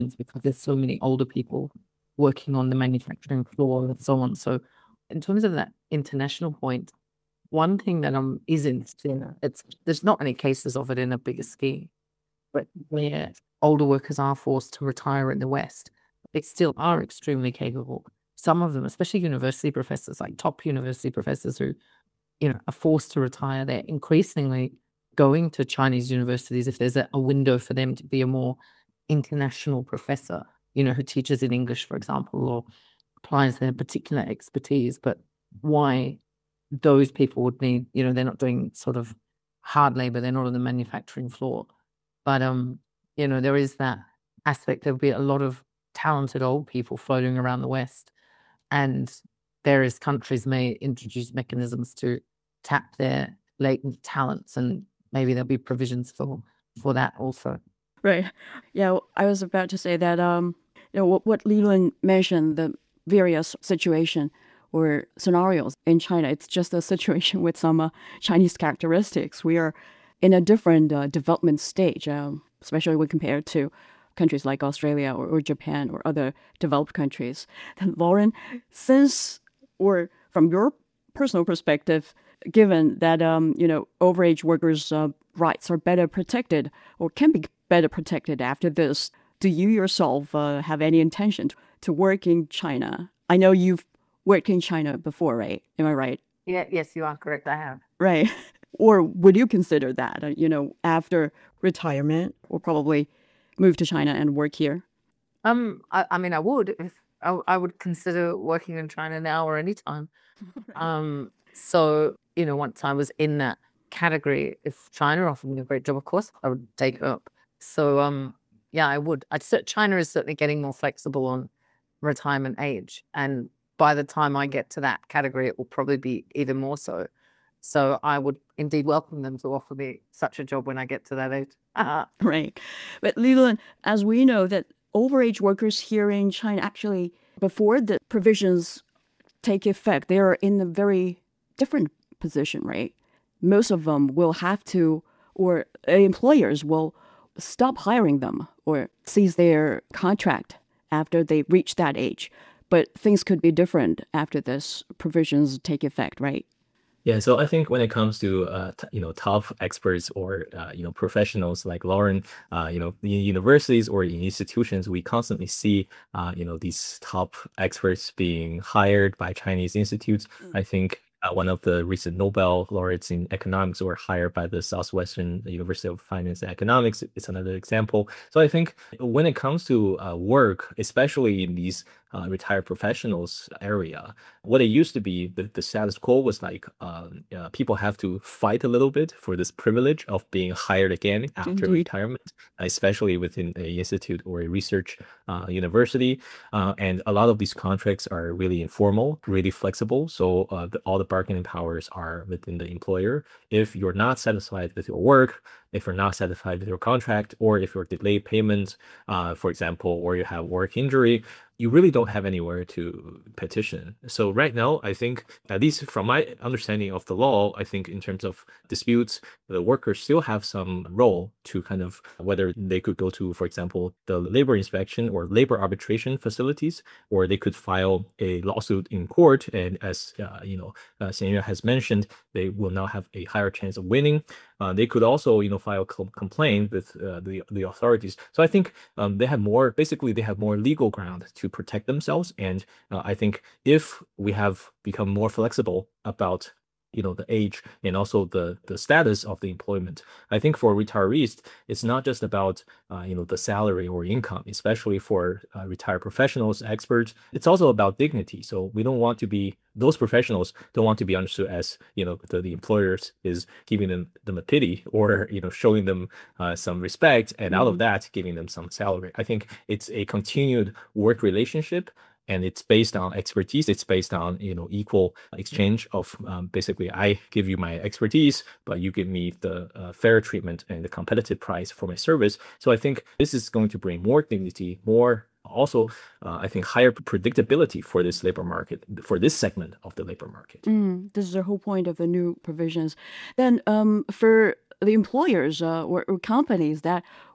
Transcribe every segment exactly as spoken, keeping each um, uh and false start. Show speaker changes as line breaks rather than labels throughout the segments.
because there's so many older people working on the manufacturing floor and so on. So in terms of that international point, one thing that um is interesting, it's there's not many cases of it in a bigger scheme, but where older workers are forced to retire in the West, they still are extremely capable. Some of them, especially university professors, like top university professors who, you know, are forced to retire, they're increasingly going to Chinese universities if there's a, a window for them to be a more international professor, you know, who teaches in English, for example, or applies their particular expertise. But why those people would need, you know, they're not doing sort of hard labor, they're not on the manufacturing floor. But, um, you know, there is that aspect. There'll be a lot of talented old people floating around the West, and various countries may introduce mechanisms to tap their latent talents, and maybe there'll be provisions for for that also.
Right. Yeah, I was about to say that, um, you know, what, what Leland mentioned, the various situation or scenarios in China, it's just a situation with some uh, Chinese characteristics. We are in a different uh, development stage, um, especially when compared to countries like Australia or, or Japan or other developed countries. And Lauren, since, or from your personal perspective, given that, um, you know, overage workers' uh, rights are better protected or can be better protected after this, do you yourself uh, have any intention to, to work in China? I know you've worked in China before, right? Am I right?
Yeah, yes, you are correct. I have.
Right. Or would you consider that, uh, you know, after retirement, or probably move to China and work here?
Um, I, I mean, I would if I, I would consider working in China now or anytime.
Right.
Um, so you know, once I was in that category, if China offered me a great job, of course I would take it up. So um, yeah, I would. I'd say China is certainly getting more flexible on retirement age, and by the time I get to that category, it will probably be even more so. So I would indeed welcome them to offer me such a job when I get to that age.
Right. But Leland, as we know that overage workers here in China actually, before the provisions take effect, they are in a very different position, right? Most of them will have to, or employers will stop hiring them or cease their contract after they reach that age. But things could be different after this provisions take effect, right?
Yeah, so I think when it comes to uh, t you know top experts or uh, you know professionals like Lauren, uh, you know in universities or in institutions, we constantly see uh, you know these top experts being hired by Chinese institutes. I think uh, one of the recent Nobel laureates in economics were hired by the Southwestern University of Finance and Economics. It's another example. So I think when it comes to uh, work, especially in these uh, retired professionals area, what it used to be, the, the status quo was like um, uh, people have to fight a little bit for this privilege of being hired again after
Indeed.
retirement, especially within a institute or a research uh, university. Uh, and a lot of these contracts are really informal, really flexible. So uh, the, all the bargaining powers are within the employer. If you're not satisfied with your work, if you're not satisfied with your contract, or if you're delayed payment, uh, for example, or you have work injury, you really don't have anywhere to petition. So right now, I think, at least from my understanding of the law, I think in terms of disputes, the workers still have some role to kind of whether they could go to, for example, the labor inspection or labor arbitration facilities, or they could file a lawsuit in court. And as uh, you know, uh, Xianyue has mentioned, they will now have a higher chance of winning. Uh, they could also, you know, file a complaint with uh, the the authorities. So I think um, they have more. Basically, they have more legal ground to protect themselves. And uh, I think if we have become more flexible about you know the age and also the the status of the employment, I think for retirees it's not just about uh, you know the salary or income, especially for uh, retired professionals, experts. It's also about dignity. So we don't want to be those professionals don't want to be understood as you know the, the employers is giving them, them a pity, or you know showing them uh, some respect, and out of
Mhm.
that giving them some salary. I think it's a continued work relationship, and it's based on expertise. It's based on you know equal exchange of um, basically I give you my expertise, but you give me the uh, fair treatment and the competitive price for my service. So I think this is going to bring more dignity, more also uh, I think higher predictability for this labor market, for this segment of the labor market.
Mm, this is the whole point of the new provisions. Then, um, for the employers uh, or, or companies that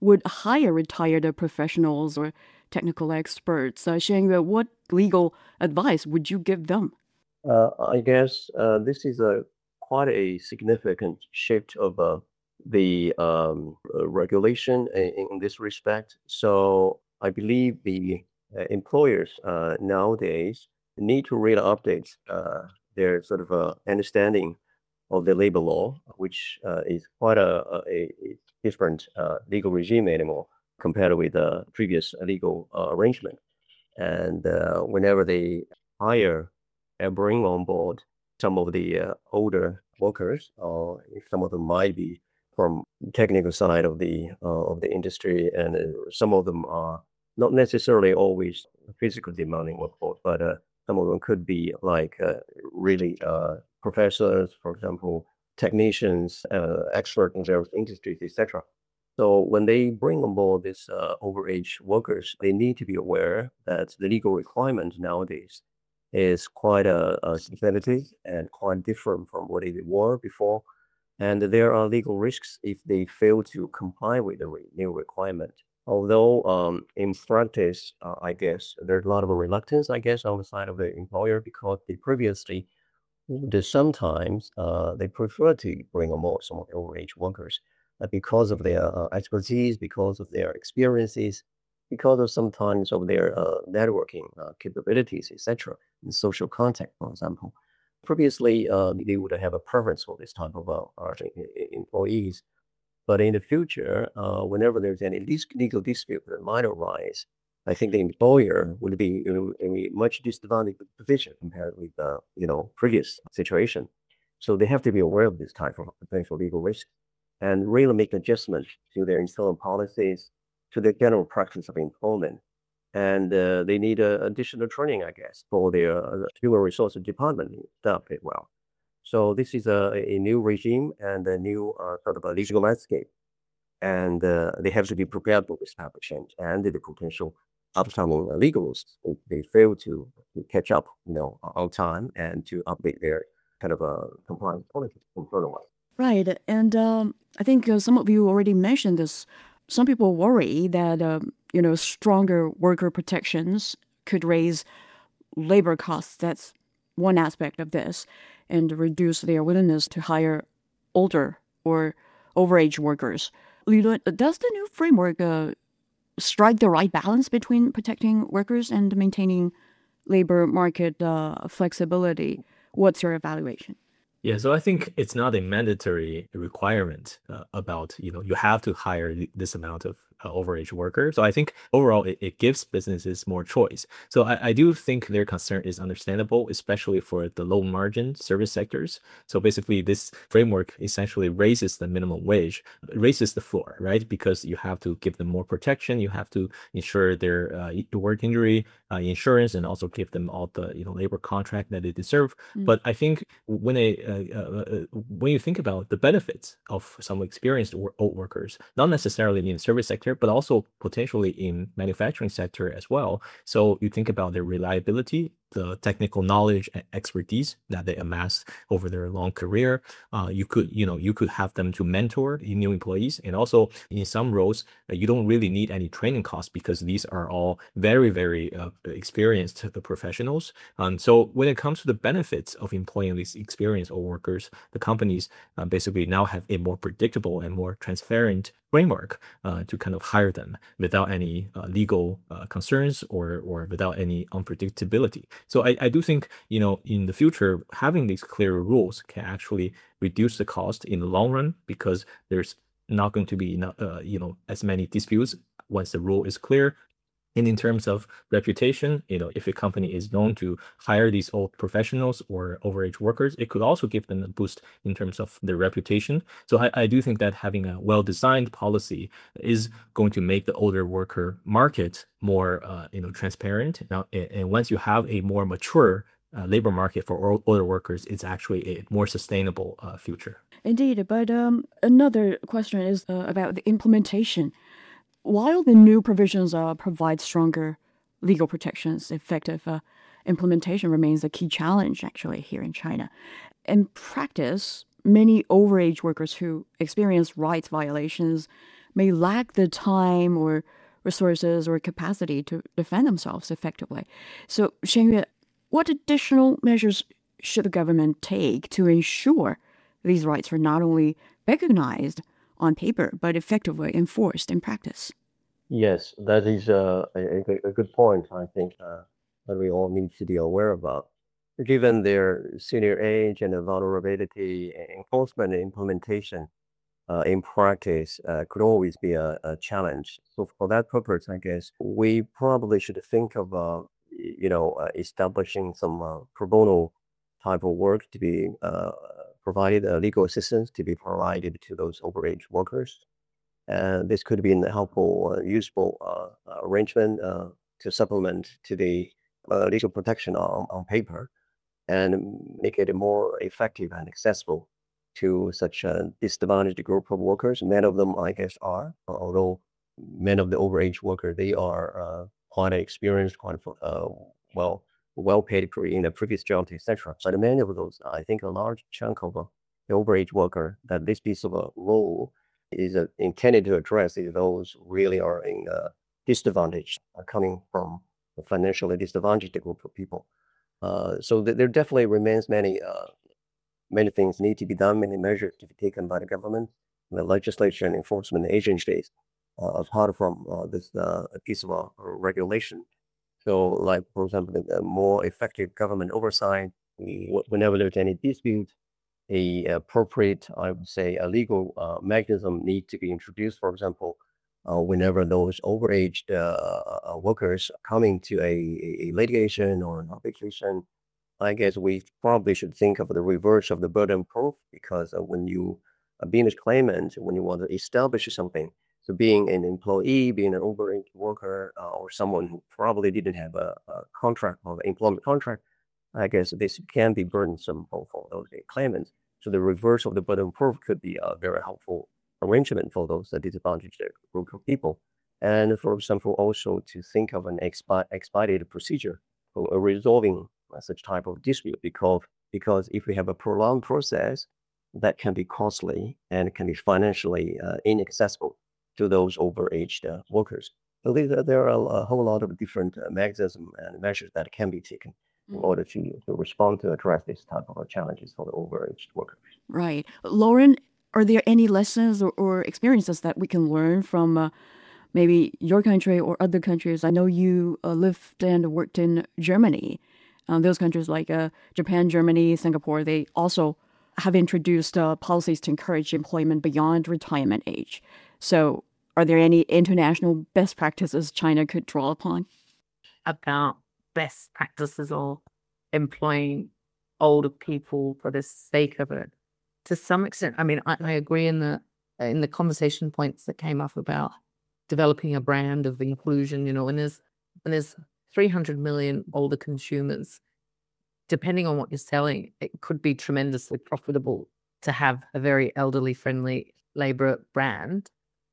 would hire retired professionals or technical experts. Uh, Sheng Yue, what legal advice would you give them?
Uh, I guess uh, this is a quite a significant shift of uh, the um, uh, regulation in, in this respect. So I believe the uh, employers uh, nowadays need to really update uh, their sort of uh, understanding of the labor law, which uh, is quite a, a, a different uh, legal regime anymore compared with the previous legal uh, arrangement. And uh, whenever they hire and bring on board some of the uh, older workers, or some of them might be from technical side of the uh, of the industry, and uh, some of them are not necessarily always physically demanding workforce, but uh, some of them could be like uh, really uh, professors, for example, technicians, uh, experts in various industries, et cetera. So when they bring on board these uh, overage workers, they need to be aware that the legal requirement nowadays is quite a, a sensitive and quite different from what it were before. And there are legal risks if they fail to comply with the re- new requirement. Although um, in practice, uh, I guess there's a lot of reluctance, I guess, on the side of the employer, because they previously, they sometimes uh, they prefer to bring on board some overage workers uh, because of their uh, expertise, because of their experiences, because of sometimes of their uh, networking uh, capabilities, et cetera, in social contact, for example. Previously, uh, they would have a preference for this type of uh, uh, employees. But in the future, uh, whenever there's any legal dispute that might arise, I think the employer would be in a much disadvantaged position compared with the uh, you know previous situation. So they have to be aware of this type of potential legal risk and really make adjustments to their internal policies, to the general practice of employment. And uh, they need uh, additional training, I guess, for their uh, human resources department staff as well. So this is a, a new regime and a new uh, sort of a legal landscape. And uh, they have to be prepared for this type of change and the potential upcoming uh, legal rules if they fail to, to catch up, you know, on time and to update their kind of uh, compliance policies from further on.
Right. And um, I think uh, some of you already mentioned this. Some people worry that, um, you know, stronger worker protections could raise labor costs. That's one aspect of this, and reduce their willingness to hire older or overage workers. Li Lun, does the new framework uh, strike the right balance between protecting workers and maintaining labor market uh, flexibility? What's your evaluation?
Yeah, so I think it's not a mandatory requirement uh, about, you know, you have to hire th- this amount of uh, overage workers. So I think overall it, it gives businesses more choice. So I, I do think their concern is understandable, especially for the low margin service sectors. So basically this framework essentially raises the minimum wage, raises the floor, right? Because you have to give them more protection. You have to ensure their uh, work injury uh, insurance, and also give them all the, you know, labor contract that they deserve.
Mm.
But I think when a uh, uh, when you think about the benefits of some experienced wor- old workers, not necessarily in the service sector, but also potentially in manufacturing sector as well. So you think about their reliability, the technical knowledge and expertise that they amass over their long career. Uh, you could, you know, you could have them to mentor new employees, and also in some roles, uh, you don't really need any training costs because these are all very, very uh, experienced professionals. And so when it comes to the benefits of employing these experienced old workers, the companies uh, basically now have a more predictable and more transparent framework uh, to kind of hire them without any uh, legal uh, concerns or or without any unpredictability. So I, I do think, you know, in the future, having these clear rules can actually reduce the cost in the long run, because there's not going to be enough, uh, you know, as many disputes once the rule is clear. And in terms of reputation, you know, if a company is known to hire these old professionals or overage workers, it could also give them a boost in terms of their reputation. So I, I do think that having a well-designed policy is going to make the older worker market more, uh, you know, transparent. Now, and, and once you have a more mature uh, labor market for ol- older workers, it's actually a more sustainable uh, future.
Indeed, but um, another question is uh, about the implementation. While the new provisions uh, provide stronger legal protections, effective uh, implementation remains a key challenge actually here in China. In practice, many overage workers who experience rights violations may lack the time or resources or capacity to defend themselves effectively. So, Shengyue, what additional measures should the government take to ensure these rights are not only recognized on paper, but effectively enforced in practice?
Yes, that is uh, a, a, a good point, I think, uh, that we all need to be aware about. Given their senior age and the vulnerability, enforcement and implementation uh, in practice uh, could always be a, a challenge. So for that purpose, I guess we probably should think of, uh, y- you know, uh, establishing some uh, pro bono type of work to be uh, provided, uh, legal assistance to be provided to those overage workers. And this could be a helpful, uh, useful uh, uh, arrangement uh, to supplement to the uh, legal protection on, on paper and make it more effective and accessible to such a disadvantaged group of workers. Many of them, I guess, are, although many of the overage workers, they are uh, quite experienced, quite uh, well well paid pre- in the previous jobs, et cetera. But many of those, I think, a large chunk of uh, the overage worker that this piece of a role is uh, intended to address is those really are in uh, disadvantage, uh, coming from a financially disadvantaged group of people. Uh, so th- there definitely remains many uh, many things need to be done, many measures to be taken by the government, the legislature, and enforcement agencies uh, apart from uh, this uh, piece of uh, regulation. So, like for example, the, the more effective government oversight. wh- Whenever there's any dispute, a appropriate, I would say, a legal uh, mechanism need to be introduced. For example, uh, whenever those overaged uh, uh, workers are coming to a, a litigation or an arbitration, I guess we probably should think of the reverse of the burden of proof, because uh, when you uh, being a claimant, when you want to establish something, so being an employee, being an overage worker, uh, or someone who probably didn't have a, a contract or employment contract, I guess this can be burdensome for, for those claimants. So the reverse of the burden of proof could be a very helpful arrangement for those uh, disadvantaged group of people. And for example, also to think of an expi- expedited procedure for uh, resolving uh, such type of dispute, because because if we have a prolonged process, that can be costly and can be financially uh, inaccessible to those overaged uh, workers. So there, there are a, a whole lot of different uh, mechanisms and measures that can be taken in
Mm.
order to, to respond to address this type of challenges for the overaged workers.
Right. Lauren, are there any lessons or, or experiences that we can learn from uh, maybe your country or other countries? I know you uh, lived and worked in Germany. Um, those countries like uh, Japan, Germany, Singapore, they also have introduced uh, policies to encourage employment beyond retirement age. So, are there any international best practices China could draw upon?
About best practices or employing older people for the sake of it. To some extent, I mean, I, I agree in the in the conversation points that came up about developing a brand of inclusion. You know, when there's when there's three hundred million older consumers, depending on what you're selling, it could be tremendously profitable to have a very elderly friendly labor brand.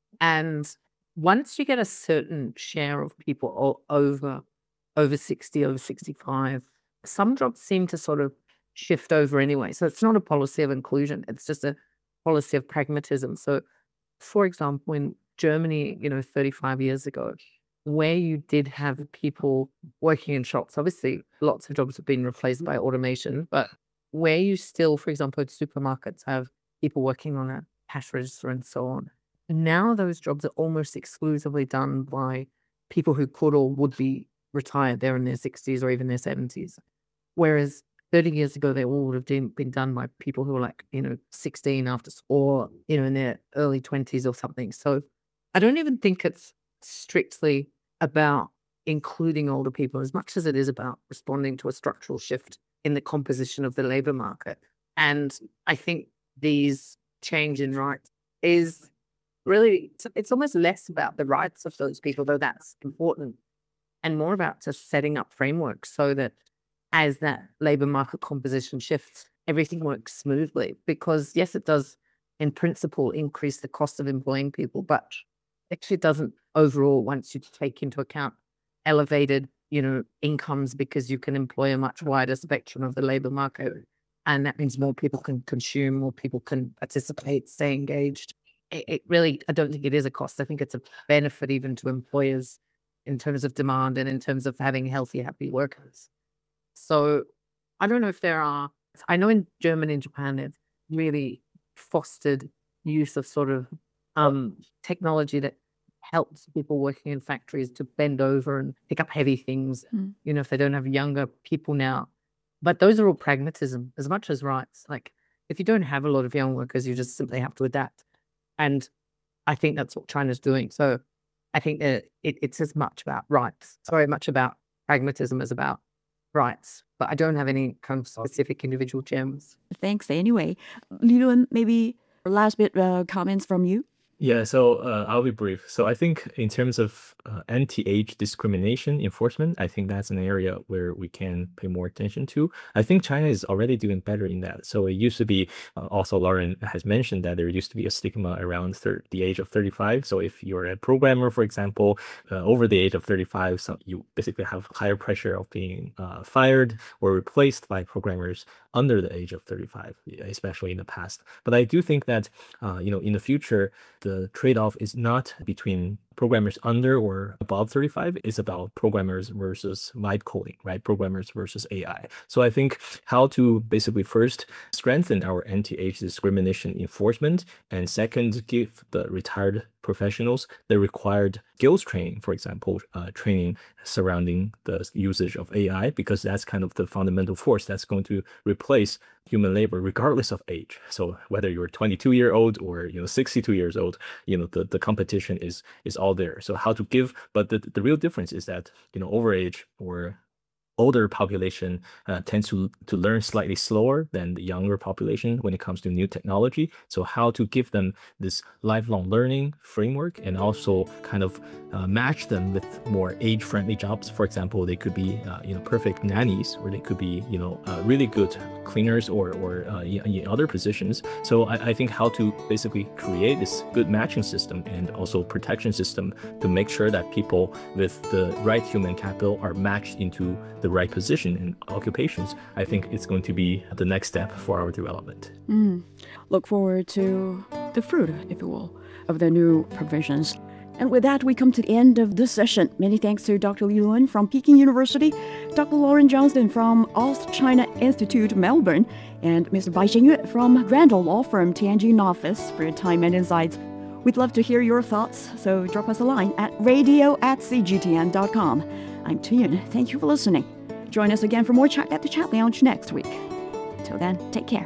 And once you get a certain share of people o- over over sixty, over sixty-five, some jobs seem to sort of shift over anyway. So it's not a policy of inclusion, it's just a policy of pragmatism. So, for example, in Germany, you know, thirty-five years ago, where you did have people working in shops, obviously lots of jobs have been replaced by automation, but where you still, for example, at supermarkets have people working on a cash register and so on, now those jobs are almost exclusively done by people who could or would be retired. They're in their sixties or even their seventies. Whereas thirty years ago, they all would have been, been done by people who were like, you know, sixteen after, s- or, you know, in their early twenties or something. So I don't even think it's strictly about including older people as much as it is about responding to a structural shift in the composition of the labor market. And I think these change in rights is really, it's, it's almost less about the rights of those people, though that's important, and more about just setting up frameworks so that as that labor market composition shifts, everything works smoothly. Because yes, it does in principle increase the cost of employing people, but actually it doesn't overall once you take into account elevated, you know, incomes because you can employ a much wider spectrum of the labor market. And that means more people can consume, more people can participate, stay engaged. it, it really, I don't think it is a cost. I think it's a benefit even to employers in terms of demand and in terms of having healthy, happy workers. So I don't know if there are, I know in Germany and Japan, it's really fostered use of sort of um, technology that helps people working in factories to bend over and pick up heavy things,
Mm.
you know, if they don't have younger people now. But those are all pragmatism as much as rights. Like if you don't have a lot of young workers, you just simply have to adapt. And I think that's what China's doing. So I think that it, it's as much about rights, sorry, much about pragmatism as about rights. But I don't have any kind of specific individual gems.
Thanks anyway. Li Lun, maybe last bit uh, comments from you?
Yeah, so uh, I'll be brief. So I think in terms of uh, anti-age discrimination enforcement, I think that's an area where we can pay more attention to. I think China is already doing better in that. So it used to be, uh, also Lauren has mentioned that there used to be a stigma around thir- the age of thirty-five. So if you're a programmer, for example, uh, over the age of thirty-five, so you basically have higher pressure of being uh, fired or replaced by programmers under the age of thirty-five, especially in the past. But I do think that, uh, you know, in the future, the trade-off is not between programmers under or above thirty-five. It's about programmers versus vibe coding, right? Programmers versus A I. So I think how to basically first strengthen our anti-age discrimination enforcement, and second, give the retired professionals the required skills training, for example, uh, training surrounding the usage of A I, because that's kind of the fundamental force that's going to replace human labor regardless of age. So whether you're twenty-two year old or, you know, sixty-two years old, you know, the, the competition is is all there. So how to give, but the, the real difference is that, you know, overage or older population uh, tends to, to learn slightly slower than the younger population when it comes to new technology. So how to give them this lifelong learning framework and also kind of uh, match them with more age-friendly jobs. For example, they could be uh, you know, perfect nannies, or they could be, you know, uh, really good cleaners or, or uh, in, in other positions. So I, I think how to basically create this good matching system and also protection system to make sure that people with the right human capital are matched into the right position and occupations. I think it's going to be the next step for our development.
Mm. Look forward to the fruit, if you will, of the new provisions. And with that, we come to the end of this session. Many thanks to Doctor Li Lun from Peking University, Doctor Lauren Johnston from Alt China Institute, Melbourne, and Mister Bai Xinyue from Randall Law Firm, Tianjin office, for your time and insights. We'd love to hear your thoughts, so drop us a line at radio at c g t n dot com. I'm Tuyun. Thank you for listening. Join us again for more Chat at the Chat Lounge next week. Till then, take care.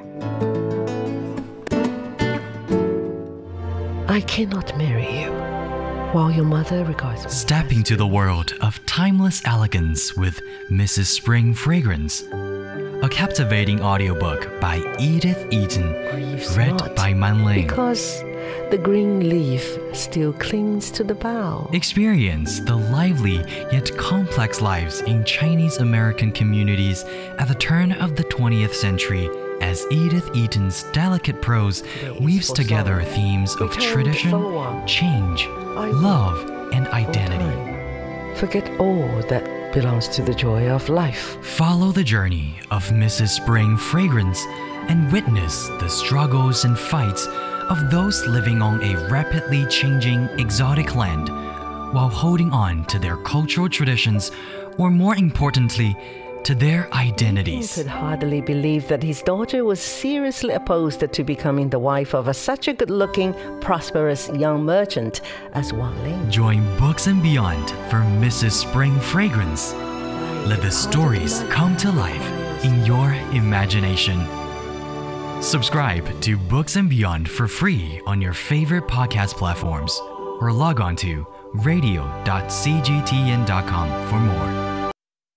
I cannot marry you while your mother regards me.
Step into the world of timeless elegance with Missus Spring Fragrance, a captivating audiobook by Edith Eaton,
Grieves
read
not,
by Man Ling.
because the green leaf still clings to the bough.
Experience the lively yet complex lives in Chinese American communities at the turn of the twentieth century as Edith Eaton's delicate prose weaves
for
together
sorrow.
themes of
Returned
tradition,
from one.
change,
I
love, and
for
identity.
time. Forget all that belongs to the joy of life.
Follow the journey of Missus Spring Fragrance and witness the struggles and fights of those living on a rapidly changing exotic land while holding on to their cultural traditions, or more importantly, to their
He
identities.
could hardly believe that his daughter was seriously opposed to becoming the wife of a, such a good-looking, prosperous young merchant as Wang Ling.
Join Books and Beyond for Missus Spring Fragrance. Let the stories come to life in your imagination. Subscribe to Books and Beyond for free on your favorite podcast platforms, or log on to radio dot c g t n dot com for more.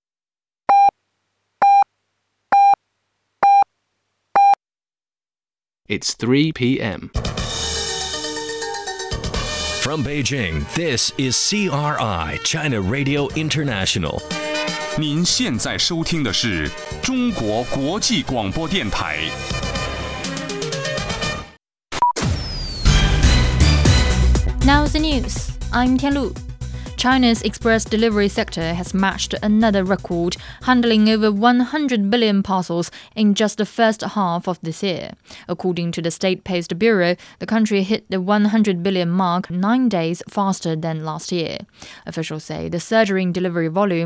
It's three p.m.
From Beijing, this is C R I, China Radio International.
您现在收听的是中国国际广播电台。
Now the news. I'm Tianlu. China's express delivery sector has matched another record, handling over one hundred billion parcels in just the first half of this year. According to the State Post Bureau, the country hit the one hundred billion mark nine days faster than last year. Officials say the surging delivery volume